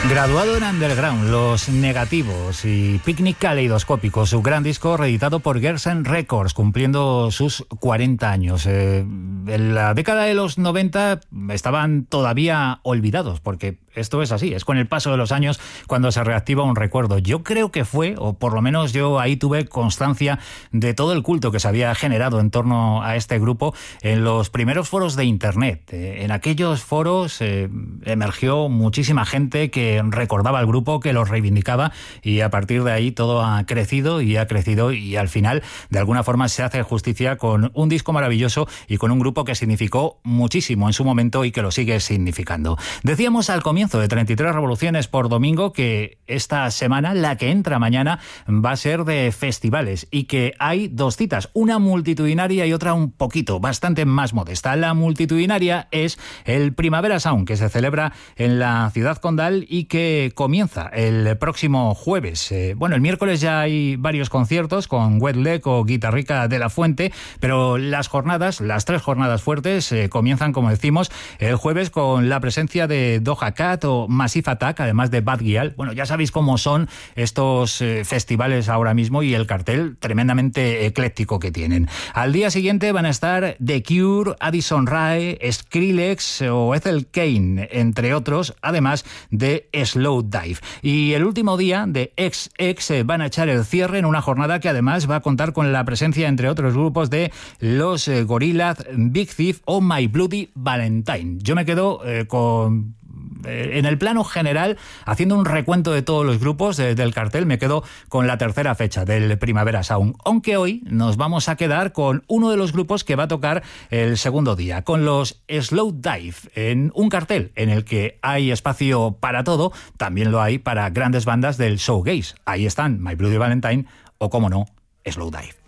Graduado en Underground, Los Negativos y Picnic Caleidoscópico, su gran disco reeditado por Gersen Records, cumpliendo sus 40 años. En la década de los 90 estaban todavía olvidados, porque esto es así, es con el paso de los años cuando se reactiva un recuerdo. Yo creo que fue, o por lo menos yo ahí tuve constancia de todo el culto que se había generado en torno a este grupo en los primeros foros de Internet. En aquellos foros emergió muchísima gente que recordaba al grupo, que los reivindicaba, y a partir de ahí todo ha crecido y al final de alguna forma se hace justicia con un disco maravilloso y con un grupo que significó muchísimo en su momento y que lo sigue significando. Decíamos al comienzo de 33 revoluciones por domingo que esta semana, la que entra mañana, va a ser de festivales y que hay dos citas, una multitudinaria y otra un poquito, bastante más modesta. La multitudinaria es el Primavera Sound, que se celebra en la ciudad condal y que comienza el próximo jueves. El miércoles ya hay varios conciertos con Wet Leg o Guitarrica de la Fuente, pero las tres jornadas fuertes comienzan, como decimos, el jueves con la presencia de Doja Cat o Massive Attack, además de Bad Gyal. Bueno, ya sabéis cómo son estos festivales ahora mismo y el cartel tremendamente ecléctico que tienen. Al día siguiente van a estar The Cure, Addison Rae, Skrillex o Ethel Cain, entre otros, además de Slow Dive. Y el último día de XX van a echar el cierre en una jornada que además va a contar con la presencia, entre otros grupos, de los Gorillaz, Big Thief o My Bloody Valentine. Yo me quedo en el plano general, haciendo un recuento de todos los grupos del cartel, me quedo con la tercera fecha del Primavera Sound, aunque hoy nos vamos a quedar con uno de los grupos que va a tocar el segundo día, con los Slow Dive, en un cartel en el que hay espacio para todo. También lo hay para grandes bandas del showgaze. Ahí están My Bloody Valentine o, como no, Slow Dive.